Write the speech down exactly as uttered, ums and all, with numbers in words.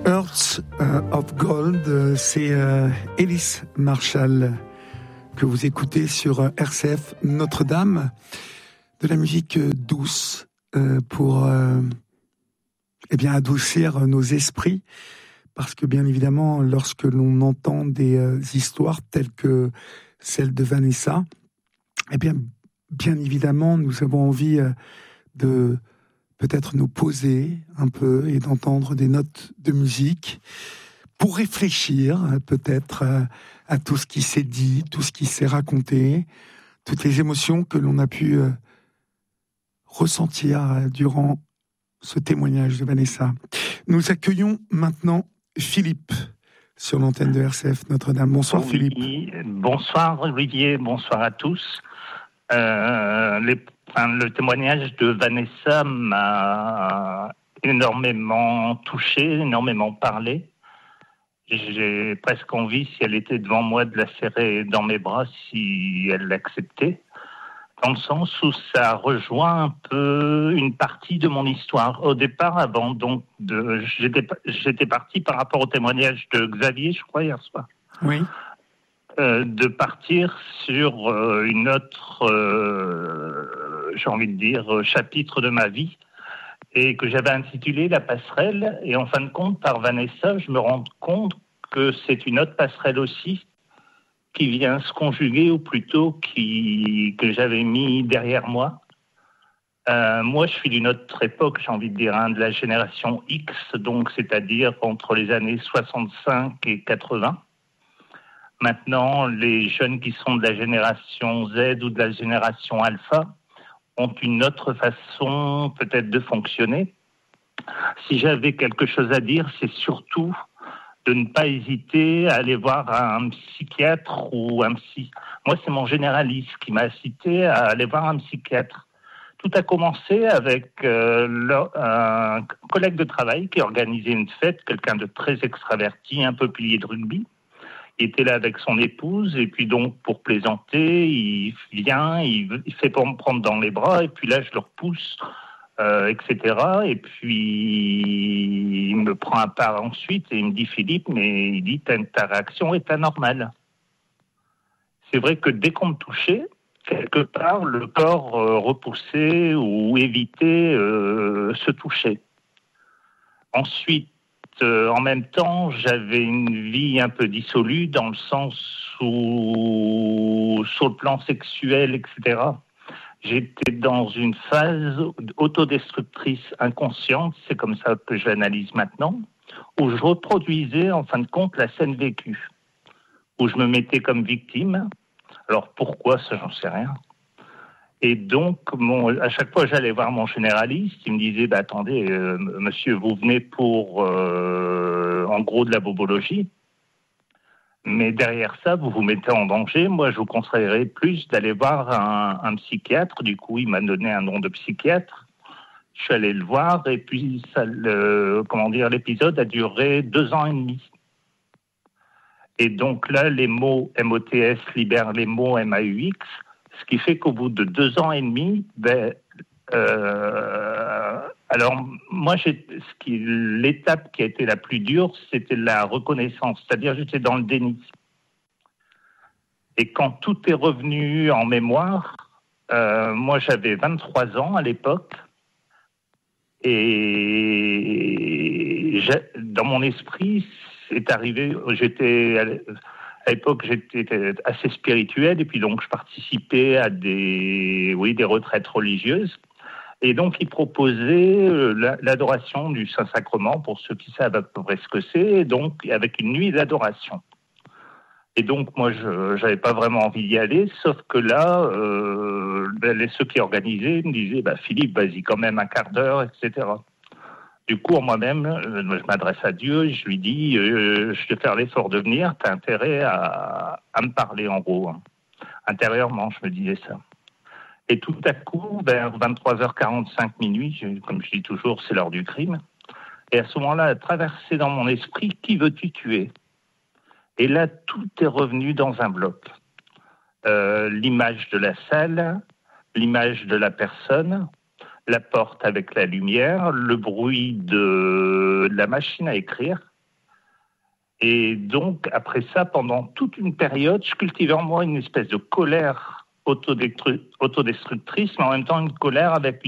Hearts of Gold, c'est euh, Ellis Marshall que vous écoutez sur R C F Notre-Dame. De la musique douce euh, pour euh, eh bien adoucir nos esprits, parce que bien évidemment, lorsque l'on entend des euh, histoires telles que celle de Vanessa, eh bien, bien évidemment, nous avons envie euh, de peut-être nous poser un peu et d'entendre des notes de musique pour réfléchir peut-être à tout ce qui s'est dit, tout ce qui s'est raconté, toutes les émotions que l'on a pu ressentir durant ce témoignage de Vanessa. Nous accueillons maintenant Philippe sur l'antenne de R C F Notre-Dame. Bonsoir oui, Philippe. Bonsoir Olivier, bonsoir à tous. Euh, les, enfin, le témoignage de Vanessa m'a énormément touché, énormément parlé. J'ai presque envie, si elle était devant moi, de la serrer dans mes bras si elle l'acceptait. Dans le sens où ça rejoint un peu une partie de mon histoire. Au départ, avant, donc, de, j'étais, j'étais parti par rapport au témoignage de Xavier, je crois, hier soir. Oui. Euh, de partir sur euh, une autre, euh, j'ai envie de dire, chapitre de ma vie, et que j'avais intitulé La passerelle. Et en fin de compte, par Vanessa, je me rends compte que c'est une autre passerelle aussi, qui vient se conjuguer, ou plutôt qui, que j'avais mis derrière moi. Euh, moi, je suis d'une autre époque, j'ai envie de dire, hein, de la génération X, donc c'est-à-dire entre les années soixante-cinq et quatre-vingts. Maintenant, les jeunes qui sont de la génération Z ou de la génération Alpha ont une autre façon peut-être de fonctionner. Si j'avais quelque chose à dire, c'est surtout de ne pas hésiter à aller voir un psychiatre ou un psy. Moi, c'est mon généraliste qui m'a incité à aller voir un psychiatre. Tout a commencé avec euh, le, un collègue de travail qui organisait une fête, quelqu'un de très extraverti, un peu pilier de rugby. Il était là avec son épouse, et puis donc, pour plaisanter, il vient, il, il fait pour me prendre dans les bras, et puis là, je le repousse, euh, et cetera. Et puis, il me prend à part ensuite, et il me dit, Philippe, mais il dit, ta, ta réaction est anormale. C'est vrai que dès qu'on me touchait, quelque part, le corps euh, repoussait ou évitait euh, se toucher. Ensuite, Euh, en même temps, j'avais une vie un peu dissolue dans le sens où, sur le plan sexuel, et cetera, j'étais dans une phase autodestructrice inconsciente, c'est comme ça que je l'analyse maintenant, où je reproduisais en fin de compte la scène vécue, où je me mettais comme victime. Alors pourquoi, ça j'en sais rien. Et donc, mon, à chaque fois, j'allais voir mon généraliste. Il me disait, bah, attendez, euh, monsieur, vous venez pour, euh, en gros, de la bobologie. Mais derrière ça, vous vous mettez en danger. Moi, je vous conseillerais plus d'aller voir un, un psychiatre. Du coup, il m'a donné un nom de psychiatre. Je suis allé le voir. Et puis, ça, le, comment dire, l'épisode a duré deux ans et demi. Et donc là, les mots M O T S libèrent les mots M A U X. Ce qui fait qu'au bout de deux ans et demi, ben, euh, alors moi, j'ai, ce qui, l'étape qui a été la plus dure, c'était la reconnaissance, c'est-à-dire j'étais dans le déni. Et quand tout est revenu en mémoire, euh, moi j'avais vingt-trois ans à l'époque, et dans mon esprit, c'est arrivé, j'étais... À l'époque, j'étais assez spirituel, et puis donc je participais à des, oui, des retraites religieuses. Et donc, ils proposaient l'adoration du Saint-Sacrement, pour ceux qui savent à peu près ce que c'est, et donc avec une nuit d'adoration. Et donc, moi, je n'avais pas vraiment envie d'y aller, sauf que là, euh, les, ceux qui organisaient me disaient, bah, Philippe, vas-y quand même un quart d'heure, et cetera. Du coup, en moi-même, je m'adresse à Dieu, je lui dis, euh, je vais faire l'effort de venir, tu as intérêt à, à me parler, en gros. Hein. Intérieurement, je me disais ça. Et tout à coup, vers vingt-trois heures quarante-cinq minuit, je, comme je dis toujours, c'est l'heure du crime. Et à ce moment-là, a traversé dans mon esprit, qui veux-tu tuer ? Et là, tout est revenu dans un bloc. Euh, l'image de la salle, l'image de la personne, la porte avec la lumière, le bruit de la machine à écrire, Et donc, après ça, pendant toute une période, je cultivais en moi une espèce de colère autodestructrice, mais en même temps une colère avec une